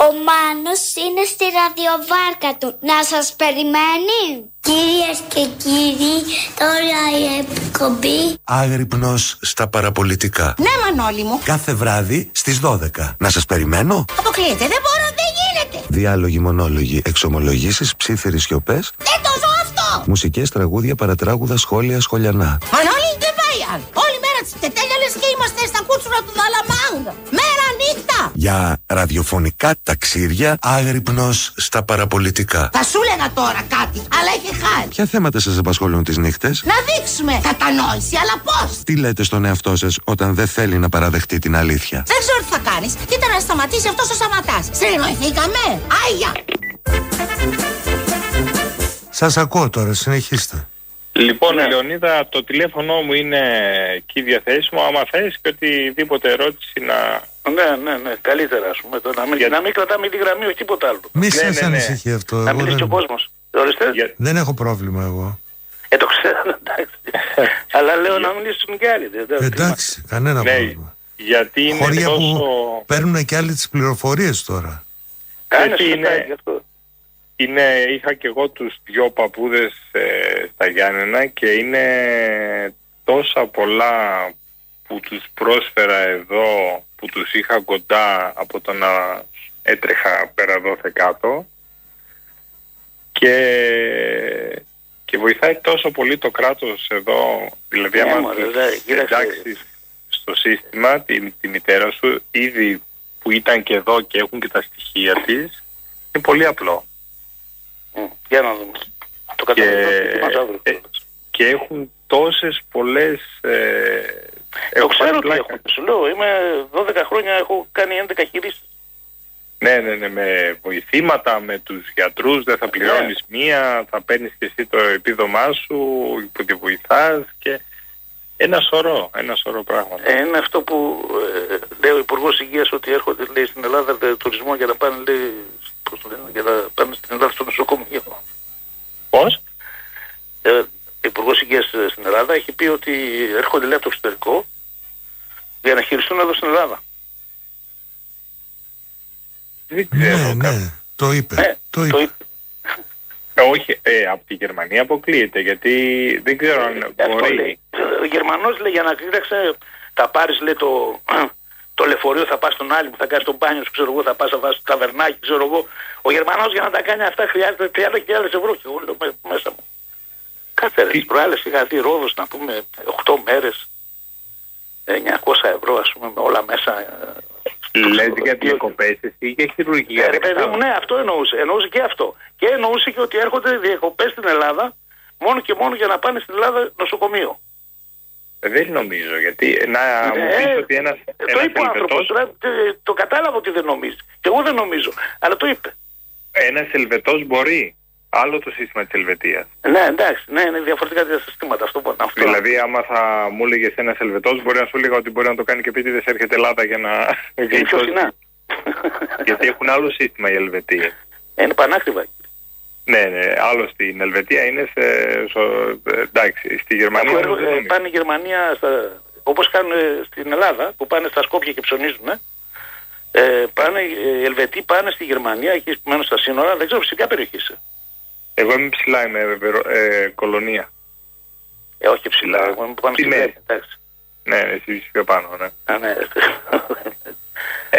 Ο Μάνος είναι στη ραδιοβάρκα του. Να σας περιμένει. Κυρίες και κύριοι, τώρα η εκπομπή Άγρυπνος στα παραπολιτικά. Ναι, Μανώλη μου. Κάθε βράδυ στις 12. Να σας περιμένω. Αποκλείεται, δεν μπορώ, δεν γίνεται. Διάλογοι, μονόλογοι, εξομολογήσεις, ψίθυροι σιωπές. Δεν το ζω αυτό. Μουσικές, τραγούδια, παρατράγουδα, σχόλια, σχολιανά. Μανώλη, δεν πάει άλλο. Όλη μέρα τις τετέλιαλες και είμαστε στα κούτσουρα του Δαλαμάγκα. Μέρα νύχτα. Για ραδιοφωνικά ταξίδια, άγρυπνος στα παραπολιτικά. Θα σου έλεγα τώρα κάτι, αλλά έχει χάρη. Ποια θέματα σας απασχολούν τις νύχτες? Να δείξουμε κατανόηση, αλλά πώς? Τι λέτε στον εαυτό σας όταν δεν θέλει να παραδεχτεί την αλήθεια? Δεν ξέρω τι θα κάνεις. Κοίτα να σταματήσει αυτός ο Σαματάς. Συνεννοηθήκαμε. Άγια. Σας ακούω τώρα, συνεχίστε. Λοιπόν, Λεωνίδα, το τηλέφωνο μου είναι εκεί διαθέσιμο. Άμα θες και οτιδήποτε ερώτηση να... Ναι, καλύτερα ας πούμε. Να μην κρατάμε τη γραμμή, όχι τίποτα άλλο. Μη σας ανησυχεί αυτό. Να μιλήσει ο κόσμος. Δεν έχω πρόβλημα εγώ. Το ξέρω, εντάξει. Αλλά λέω να μιλήσουν και άλλοι. Εντάξει, κανένα πρόβλημα. Γιατί είναι χώρια τόσο... που παίρνουν και άλλοι τις πληροφορίες τώρα. Κάνεις είχα και εγώ τους δυο παππούδες στα Γιάννενα και είναι τόσα πολλά που τους πρόσφερα εδώ, που τους είχα κοντά από το να έτρεχα πέρα δόθε κάτω και βοηθάει τόσο πολύ το κράτος εδώ, δηλαδή άμα εντάξεις στο σύστημα τη μητέρα σου ήδη που ήταν και εδώ και έχουν και τα στοιχεία της, είναι πολύ απλό. Για να δούμε. Το καταλαβαίνω. Και έχουν τόσες πολλές... Το ξέρω τι έχουν. Σου λέω, είμαι 12 χρόνια, έχω κάνει 11 χειρίσεις. Ναι, με βοηθήματα, με τους γιατρούς, δεν θα πληρώνεις μία, θα παίρνεις και εσύ το επίδομά σου, που τη βοηθάς και ένα σωρό πράγματα. Είναι αυτό που λέει ο Υπουργός Υγείας, ότι έρχονται, λέει, στην Ελλάδα τουρισμό για να πάνε, λέει, για να πάνε στην Ελλάδα στο νοσοκομείο. Πώς? Ο Υπουργός Υγείας στην Ελλάδα έχει πει ότι έρχονται, λέει, από το εξωτερικό για να χειριστούν εδώ στην Ελλάδα. Δεν ξέρω. Ναι, το είπε. Όχι, από τη Γερμανία αποκλείεται, γιατί δεν ξέρω αν μπορεί. Ο Γερμανός, λέει, για να κοίταξε, θα πάρεις, λέει, το λεωφορείο, θα πας στον άλλη που θα κάνεις τον μπάνιο σου, ξέρω εγώ, θα πας να βάζεις το ταβερνάκι, ξέρω εγώ. Ο Γερμανός για να τα κάνει αυτά χρειάζεται 30.000 ευρώ και εγώ λέω μέσα μου. Κάτσε ρε, τις προάλλες είχα δει Ρόδος, να πούμε, 8 μέρες, 900 ευρώ, ας πούμε, με όλα μέσα. Λες για διακοπές εσύ ή για χειρουργία? Παιδί μου, ναι, αυτό εννοούσε. Εννοούσε και αυτό. Και εννοούσε και ότι έρχονται διακοπές στην Ελλάδα μόνο και μόνο για να πάνε στην Ελλάδα νοσοκομείο. Δεν νομίζω, γιατί να μου πεις ότι ένας το είπε ο άνθρωπος, το κατάλαβα ότι δεν νομίζει. Και εγώ δεν νομίζω, αλλά το είπε. Ένας Ελβετός μπορεί. Άλλο το σύστημα της Ελβετίας. Ναι, εντάξει, ναι, είναι διαφορετικά τα συστήματα. Αυτό. Δηλαδή, άμα θα μου έλεγε ένας Ελβετός, μπορεί να σου έλεγα ότι μπορεί να το κάνει και επειδή δεν έρχεται Ελλάδα για να γλιτώσει. Γιατί έχουν άλλο σύστημα οι Ελβετοί. Είναι πανάκριβα. Ναι, άλλο στην Ελβετία είναι εντάξει, στη Γερμανία. Πάνε η Γερμανία, όπως κάνουν στην Ελλάδα, που πάνε στα Σκόπια και ψωνίζουν. Πάνε, οι Ελβετοί πάνε στη Γερμανία, εκεί που μένουν στα σύνορα, δεν ξέρω σε ποια περιοχή είσαι. Εγώ είμαι ψηλά, είμαι κολονία. Όχι ψηλά, εγώ είμαι πάνω στη Βέρεια, εντάξει. Ναι, εσύ πιο πάνω, ναι. Ναι.